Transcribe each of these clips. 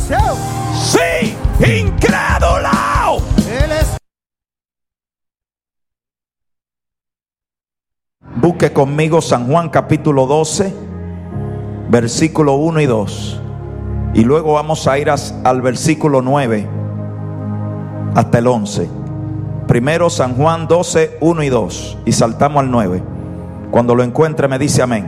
Sí, incrédulo. Busque conmigo San Juan capítulo 12, versículo 1 y 2. Y luego vamos a ir al versículo 9 hasta el 11. Primero San Juan 12, 1 y 2. Y saltamos al 9. Cuando lo encuentre me dice amén.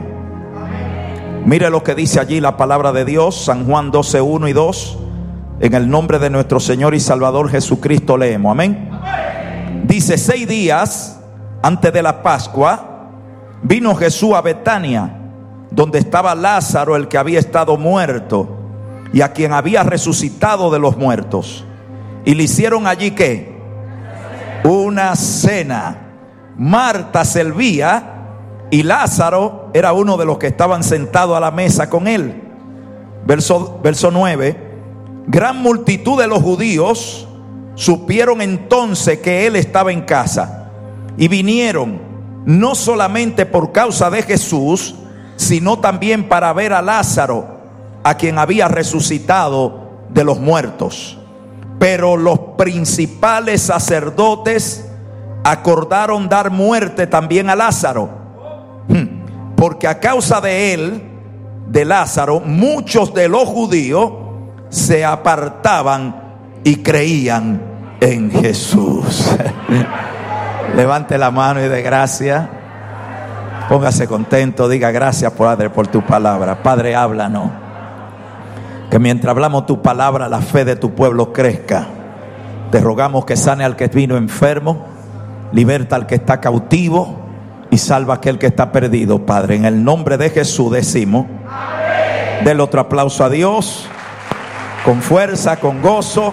Mire lo que dice allí la palabra de Dios. San Juan 12, 1 y 2. En el nombre de nuestro Señor y Salvador Jesucristo leemos. Amén. Dice: 6 días antes de la Pascua vino Jesús a Betania, donde estaba Lázaro, el que había estado muerto, y a quien había resucitado de los muertos. Y le hicieron allí ¿qué? Una cena. Marta servía y Lázaro era uno de los que estaban sentados a la mesa con él. Verso 9. Gran multitud de los judíos supieron entonces que él estaba en casa, y vinieron no solamente por causa de Jesús, sino también para ver a Lázaro, a quien había resucitado de los muertos. Pero los principales sacerdotes acordaron dar muerte también a Lázaro, porque a causa de él, de Lázaro, muchos de los judíos se apartaban y creían en Jesús. Levante la mano y dé gracias. Póngase contento, diga: gracias, Padre, por tu palabra. Padre, háblanos. Que mientras hablamos tu palabra, la fe de tu pueblo crezca. Te rogamos que sane al que vino enfermo, liberta al que está cautivo y salva a aquel que está perdido, Padre. En el nombre de Jesús decimos. Amén. Denle otro aplauso a Dios, con fuerza, con gozo,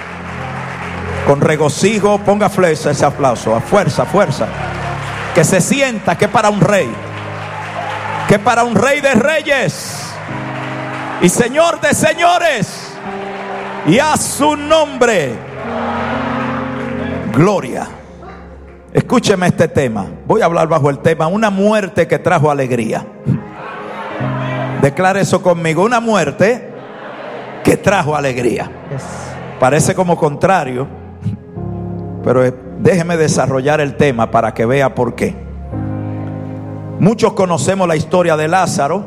con regocijo. Ponga fuerza ese aplauso, a fuerza, fuerza. Que se sienta que es para un rey, que es para un rey de reyes y señor de señores, y a su nombre gloria. Escúcheme este tema. Voy a hablar bajo el tema: una muerte que trajo alegría. Declare eso conmigo: una muerte que trajo alegría. Parece como contrario, pero déjeme desarrollar el tema para que vea por qué. Muchos conocemos la historia de Lázaro,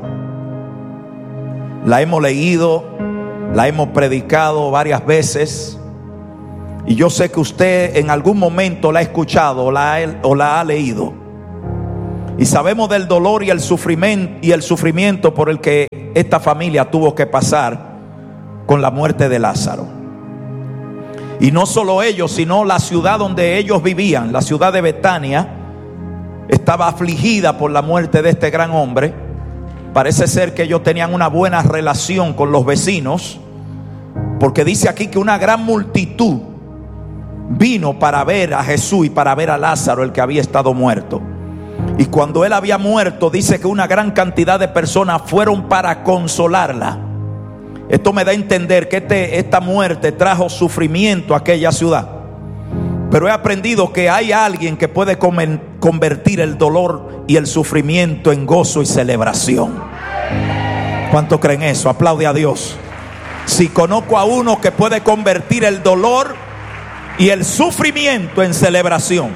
la hemos leído, la hemos predicado varias veces, y yo sé que usted en algún momento la ha escuchado o la ha leído, y sabemos del dolor y el sufrimiento por el que esta familia tuvo que pasar con la muerte de Lázaro. Y no solo ellos, sino la ciudad donde ellos vivían, la ciudad de Betania, estaba afligida por la muerte de este gran hombre. Parece ser que ellos tenían una buena relación con los vecinos, porque dice aquí que una gran multitud vino para ver a Jesús y para ver a Lázaro, el que había estado muerto. Y cuando él había muerto, dice que una gran cantidad de personas fueron para consolarla. Esto me da a entender que esta muerte trajo sufrimiento a aquella ciudad. Pero he aprendido que hay alguien que puede convertir el dolor y el sufrimiento en gozo y celebración. ¿Cuántos creen eso? Aplaude a Dios. Si conozco a uno que puede convertir el dolor y el sufrimiento en celebración.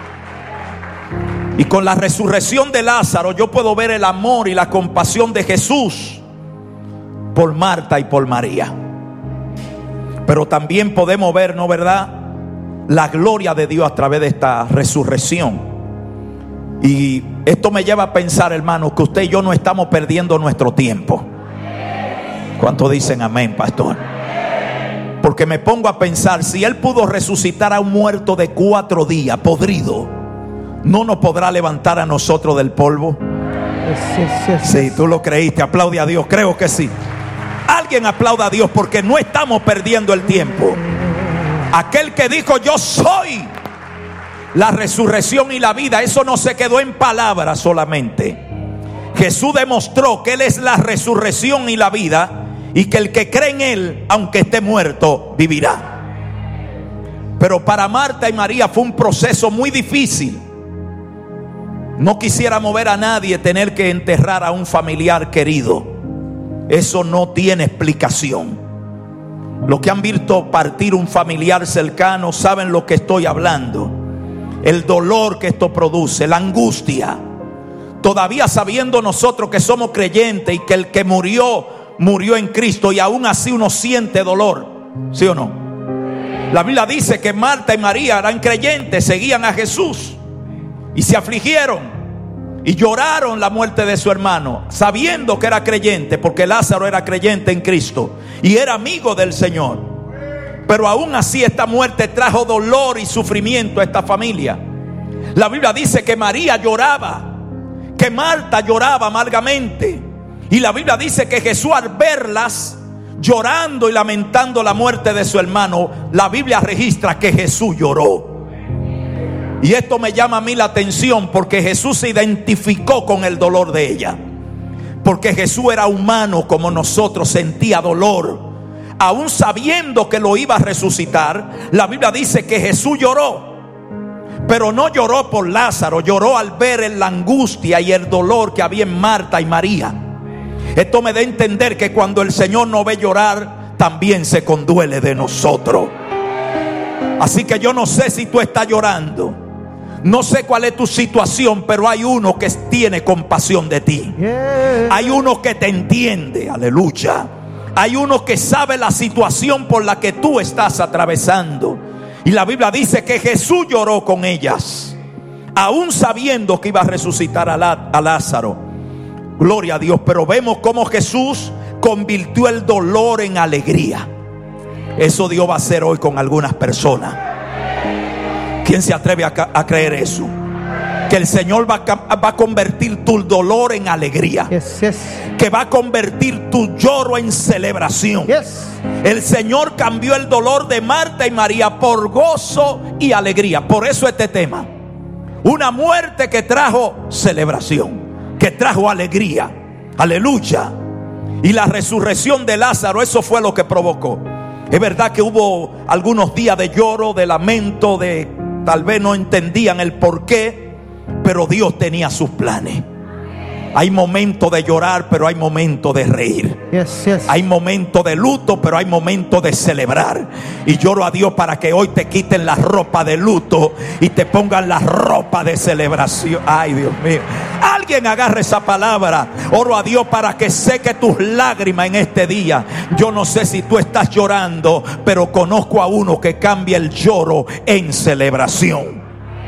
Y con la resurrección de Lázaro yo puedo ver el amor y la compasión de Jesús por Marta y por María. Pero también podemos ver, ¿no verdad?, la gloria de Dios a través de esta resurrección. Y esto me lleva a pensar, hermanos, que usted y yo no estamos perdiendo nuestro tiempo. ¿Cuántos dicen amén, pastor? Porque me pongo a pensar, si Él pudo resucitar a un muerto de 4 días, podrido, ¿no nos podrá levantar a nosotros del polvo? Sí, tú lo creíste, aplaude a Dios. Creo que sí. Alguien aplauda a Dios, porque no estamos perdiendo el tiempo. Aquel que dijo: yo soy la resurrección y la vida, eso no se quedó en palabras solamente. Jesús demostró que Él es la resurrección y la vida, y que el que cree en Él, aunque esté muerto, vivirá. Pero para Marta y María fue un proceso muy difícil. No quisiera mover a nadie tener que enterrar a un familiar querido. Eso no tiene explicación. Los que han visto partir un familiar cercano saben lo que estoy hablando. El dolor que esto produce, la angustia. Todavía sabiendo nosotros que somos creyentes y que el que murió en Cristo, y aún así uno siente dolor, ¿sí o no? La Biblia dice que Marta y María eran creyentes, seguían a Jesús y se afligieron y lloraron la muerte de su hermano, sabiendo que era creyente, porque Lázaro era creyente en Cristo y era amigo del Señor. Pero aún así esta muerte trajo dolor y sufrimiento a esta familia. La Biblia dice que María lloraba, que Marta lloraba amargamente, y la Biblia dice que Jesús, al verlas llorando y lamentando la muerte de su hermano, la Biblia registra que Jesús lloró. Y esto me llama a mí la atención, porque Jesús se identificó con el dolor de ella, porque Jesús era humano como nosotros, sentía dolor. Aún sabiendo que lo iba a resucitar, la Biblia dice que Jesús lloró. Pero no lloró por Lázaro, lloró al ver la angustia y el dolor que había en Marta y María. Esto me da a entender que cuando el Señor nos ve llorar, también se conduele de nosotros. Así que yo no sé si tú estás llorando, no sé cuál es tu situación, pero hay uno que tiene compasión de ti. Hay uno que te entiende, aleluya. Hay uno que sabe la situación por la que tú estás atravesando. Y la Biblia dice que Jesús lloró con ellas, aún sabiendo que iba a resucitar a Lázaro. Gloria a Dios. Pero vemos cómo Jesús convirtió el dolor en alegría. Eso Dios va a hacer hoy con algunas personas. ¿Quién se atreve a creer eso? Que el Señor va a convertir tu dolor en alegría. Que va a convertir tu lloro en celebración. El Señor cambió el dolor de Marta y María por gozo y alegría. Por eso este tema, una muerte que trajo celebración, que trajo alegría, aleluya. Y la resurrección de Lázaro, eso fue lo que provocó. Es verdad que hubo algunos días de lloro, de lamento, de tal vez no entendían el porqué, pero Dios tenía sus planes. Hay momentos de llorar, pero hay momentos de reír. Hay momentos de luto, pero hay momentos de celebrar. Y lloro a Dios para que hoy te quiten la ropa de luto y te pongan la ropa de celebración. Ay, Dios mío. Alguien agarre esa palabra. Oro a Dios para que seque tus lágrimas en este día. Yo no sé si tú estás llorando, pero conozco a uno que cambia el lloro en celebración.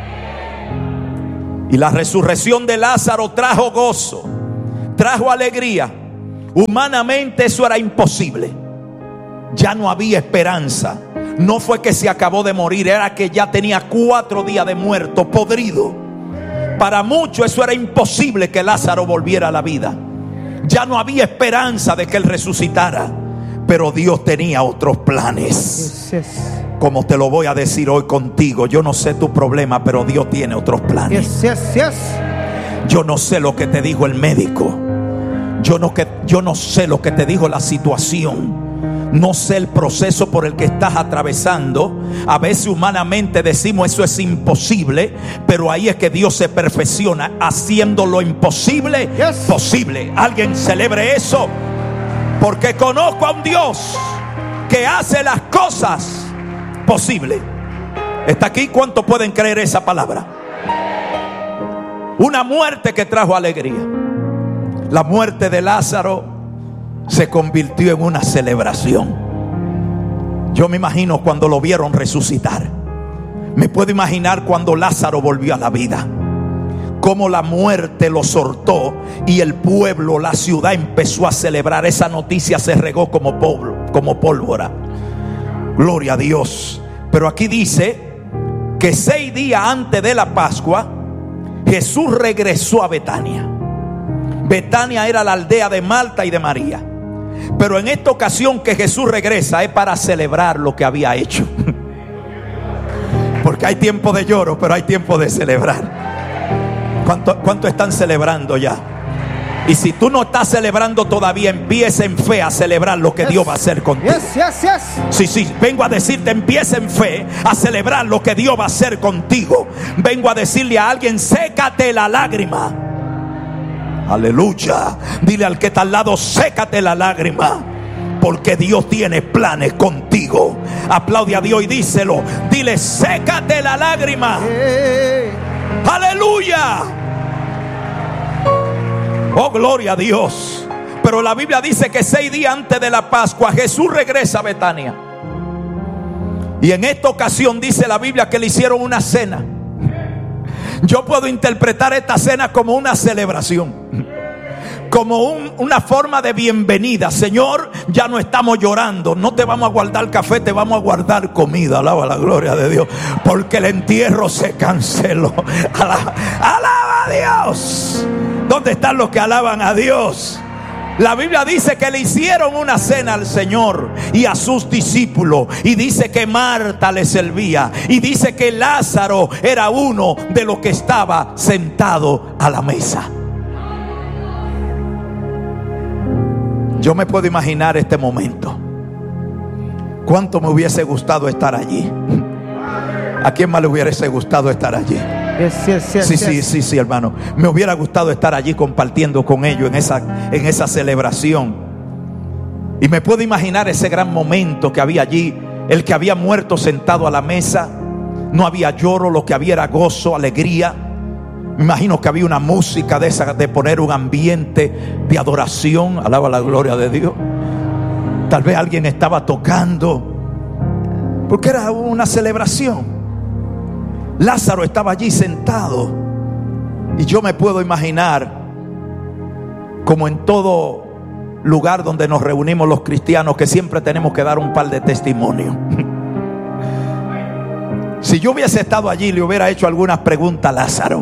Y la resurrección de Lázaro trajo gozo, trajo alegría. Humanamente eso era imposible. Ya no había esperanza. No fue que se acabó de morir, era que ya tenía 4 días de muerto, podrido. Para muchos eso era imposible, que Lázaro volviera a la vida. Ya no había esperanza de que él resucitara. Pero Dios tenía otros planes. Como te lo voy a decir hoy contigo. Yo no sé tu problema, pero Dios tiene otros planes. Yo no sé lo que te dijo el médico. Yo no sé lo que te dijo la situación. No sé el proceso por el que estás atravesando. A veces humanamente decimos eso es imposible, pero ahí es que Dios se perfecciona, haciendo lo imposible posible. Alguien celebre eso, porque conozco a un Dios que hace las cosas posible. ¿Está aquí? ¿Cuántos pueden creer esa palabra? Una muerte que trajo alegría. La muerte de Lázaro se convirtió en una celebración. Yo me imagino cuando lo vieron resucitar. Me puedo imaginar cuando Lázaro volvió a la vida, cómo la muerte lo soltó y el pueblo, la ciudad empezó a celebrar. Esa noticia se regó como pólvora. Gloria a Dios. Pero aquí dice que 6 días antes de la Pascua, Jesús regresó a Betania. Betania era la aldea de Marta y de María. Pero en esta ocasión que Jesús regresa es para celebrar lo que había hecho. Porque hay tiempo de lloro, pero hay tiempo de celebrar. ¿Cuánto están celebrando ya? Y si tú no estás celebrando todavía, empieza en fe a celebrar lo que Dios va a hacer contigo. Sí, vengo a decirte, empieza en fe a celebrar lo que Dios va a hacer contigo. Vengo a decirle a alguien, sécate la lágrima. Aleluya. Dile al que está al lado, sécate la lágrima. porque Dios tiene planes contigo. Aplaude a Dios y díselo. Dile: sécate la lágrima. Aleluya. Oh, gloria a Dios. Pero la Biblia dice que 6 días antes de la Pascua Jesús regresa a Betania. Y en esta ocasión dice la Biblia que le hicieron una cena. Yo puedo interpretar esta cena como una celebración, como una forma de bienvenida. Señor, ya no estamos llorando, no te vamos a guardar café, te vamos a guardar comida. Alaba la gloria de Dios, porque el entierro se canceló. Alaba a Dios. ¿Dónde están los que alaban a Dios? La Biblia dice que le hicieron una cena al Señor y a sus discípulos. Y dice que Marta le servía. Y dice que Lázaro era uno de los que estaba sentado a la mesa. Yo me puedo imaginar este momento. ¿Cuánto me hubiese gustado estar allí? ¿A quién más le hubiese gustado estar allí? Sí, hermano. Me hubiera gustado estar allí compartiendo con ellos en esa celebración. Y me puedo imaginar ese gran momento que había allí. El que había muerto sentado a la mesa. No había lloro, lo que había era gozo, alegría. Me imagino que había una música de esa, de poner un ambiente de adoración. Alaba la gloria de Dios. Tal vez alguien estaba tocando, porque era una celebración. Lázaro estaba allí sentado. Y yo me puedo imaginar, como en todo lugar donde nos reunimos los cristianos, que siempre tenemos que dar un par de testimonios. Si yo hubiese estado allí, le hubiera hecho algunas preguntas a Lázaro.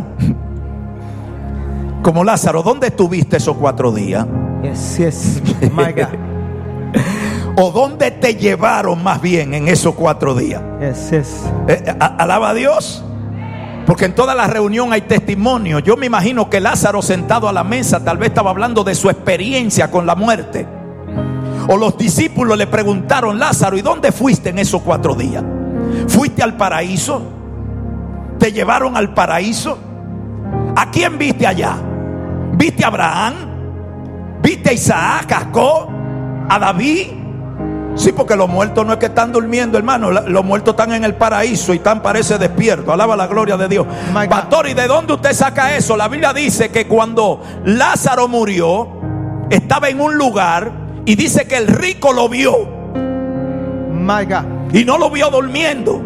Como: Lázaro, ¿dónde estuviste esos 4 días? Yes, my God. ¿O dónde te llevaron más bien en esos 4 días? Yes. Alaba a Dios. Porque en toda la reunión hay testimonio. Yo me imagino que Lázaro, sentado a la mesa, tal vez estaba hablando de su experiencia con la muerte. O los discípulos le preguntaron: Lázaro, ¿y dónde fuiste en esos 4 días? ¿Fuiste al paraíso? ¿Te llevaron al paraíso? ¿A quién viste allá? ¿Viste a Abraham? ¿Viste a Isaac, a Jacob, a David? Sí, porque los muertos no es que están durmiendo, hermano. Los muertos están en el paraíso y están, parece, despiertos. Alaba la gloria de Dios. Pastor, ¿y de dónde usted saca eso? La Biblia dice que cuando Lázaro murió, estaba en un lugar, y dice que el rico lo vio. My God. Y no lo vio durmiendo.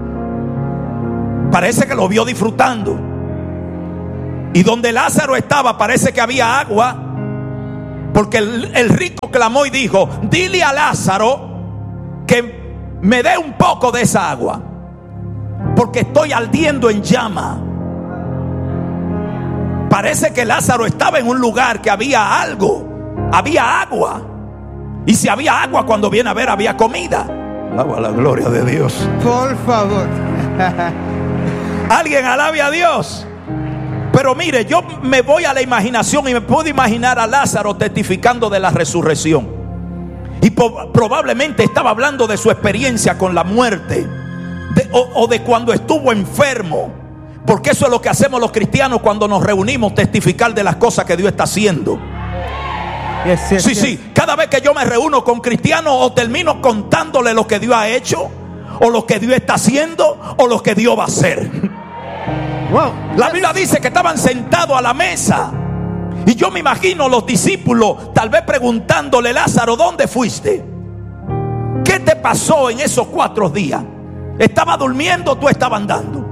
Parece que lo vio disfrutando. Y donde Lázaro estaba, parece que había agua. Porque el rico clamó y dijo: dile a Lázaro que me dé un poco de esa agua, porque estoy ardiendo en llama. Parece que Lázaro estaba en un lugar que había algo, había agua. Y si había agua, cuando viene a ver, había comida. Alaba la gloria de Dios. Por favor. Alguien alabe a Dios. Pero mire, yo me voy a la imaginación y me puedo imaginar a Lázaro testificando de la resurrección. Y probablemente estaba hablando de su experiencia con la muerte, o de cuando estuvo enfermo. Porque eso es lo que hacemos los cristianos cuando nos reunimos: testificar de las cosas que Dios está haciendo. Sí. Cada vez que yo me reúno con cristianos, o termino contándole lo que Dios ha hecho, o lo que Dios está haciendo, o lo que Dios va a hacer. Wow. La Biblia dice que estaban sentados a la mesa. Y yo me imagino los discípulos tal vez preguntándole: Lázaro, ¿dónde fuiste? ¿Qué te pasó en esos 4 días? ¿Estaba durmiendo o tú estabas andando?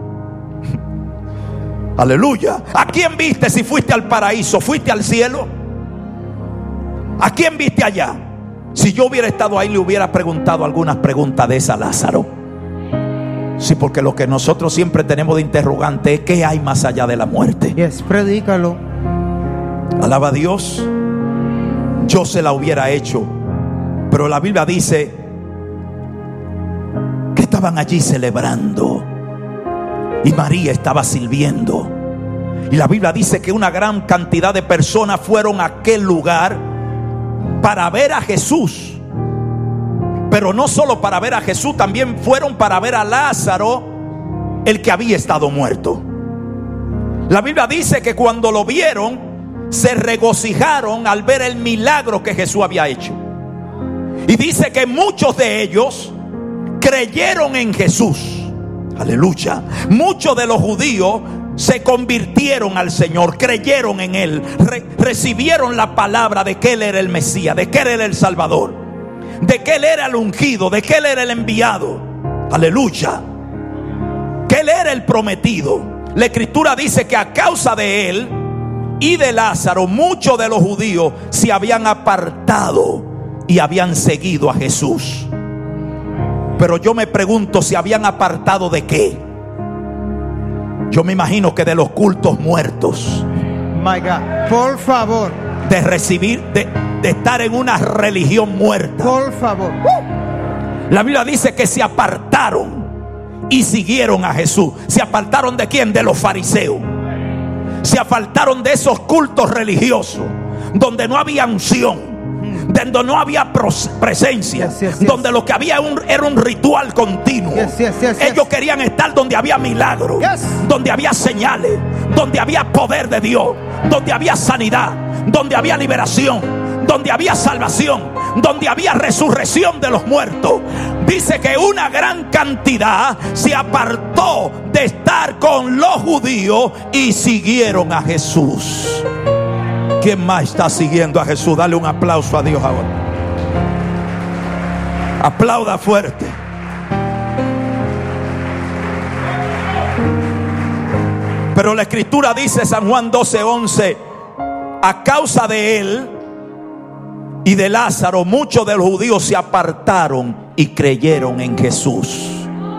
Aleluya. ¿A quién viste si fuiste al paraíso? ¿Fuiste al cielo? ¿A quién viste allá? Si yo hubiera estado ahí, le hubiera preguntado algunas preguntas de esa Lázaro. Sí, porque lo que nosotros siempre tenemos de interrogante es: ¿qué hay más allá de la muerte? Yes, predícalo. Alaba a Dios. Yo se la hubiera hecho, pero la Biblia dice que estaban allí celebrando y María estaba sirviendo. Y la Biblia dice que una gran cantidad de personas fueron a aquel lugar para ver a Jesús. Pero no solo para ver a Jesús, también fueron para ver a Lázaro, el que había estado muerto. La Biblia dice que cuando lo vieron, se regocijaron al ver el milagro que Jesús había hecho. Y dice que muchos de ellos creyeron en Jesús. Aleluya. Muchos de los judíos se convirtieron al Señor, creyeron en Él, recibieron la palabra de que Él era el Mesías, de que Él era el Salvador, de que Él era el ungido, de que Él era el enviado. Aleluya. Que Él era el prometido. La Escritura dice que a causa de Él y de Lázaro, muchos de los judíos se habían apartado y habían seguido a Jesús. Pero yo me pregunto, ¿se habían apartado de qué? Yo me imagino que de los cultos muertos. My God. Por favor. De recibir, de estar en una religión muerta. Por favor. La Biblia dice que se apartaron y siguieron a Jesús. ¿Se apartaron de quién? De los fariseos. Se apartaron de esos cultos religiosos donde no había unción, donde no había presencia, donde lo que había era un ritual continuo. Ellos querían estar donde había milagros, donde había señales, donde había poder de Dios, donde había sanidad, donde había liberación, donde había salvación, donde había resurrección de los muertos. Dice que una gran cantidad se apartó de estar con los judíos y siguieron a Jesús. ¿Quién más está siguiendo a Jesús? Dale un aplauso a Dios ahora. Aplauda fuerte. Pero la Escritura dice, San Juan 12:11, a causa de Él y de Lázaro, muchos de los judíos se apartaron y creyeron en Jesús.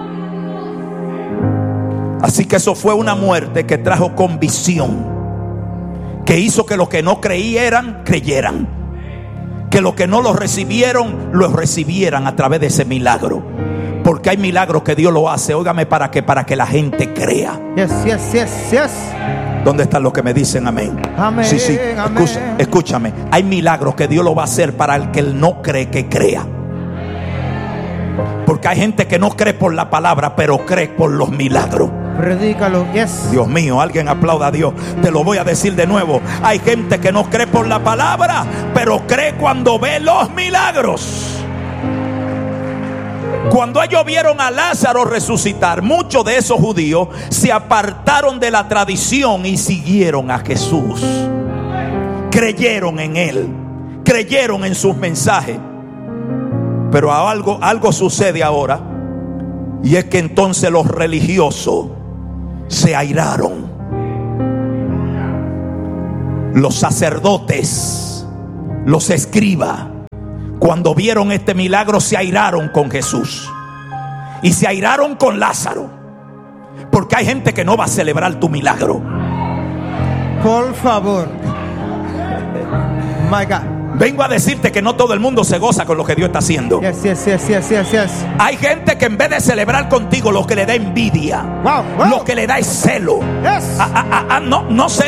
Así que eso fue una muerte que trajo convicción, que hizo que los que no creyeran, creyeran, que los que no lo recibieron, lo recibieran a través de ese milagro. Porque hay milagros que Dios lo hace, óigame, ¿para qué? Para que la gente crea. Yes. ¿Dónde están los que me dicen amén? Amén. Sí. Amén. Escúchame. Hay milagros que Dios lo va a hacer para el que él no cree que crea. Porque hay gente que no cree por la palabra, pero cree por los milagros. Predícalo. Yes. Dios mío, alguien aplauda a Dios. Te lo voy a decir de nuevo. Hay gente que no cree por la palabra, pero cree cuando ve los milagros. Cuando ellos vieron a Lázaro resucitar, muchos de esos judíos se apartaron de la tradición y siguieron a Jesús. Creyeron en Él, creyeron en sus mensajes. Pero algo sucede ahora, y es que entonces los religiosos se airaron. Los sacerdotes, los escribas, cuando vieron este milagro, se airaron con Jesús y se airaron con Lázaro. Porque hay gente que no va a celebrar tu milagro. Por favor. My God. Vengo a decirte que no todo el mundo se goza con lo que Dios está haciendo. Yes. Hay gente que en vez de celebrar contigo, lo que le da envidia, Wow. lo que le da es celo. Yes. No sé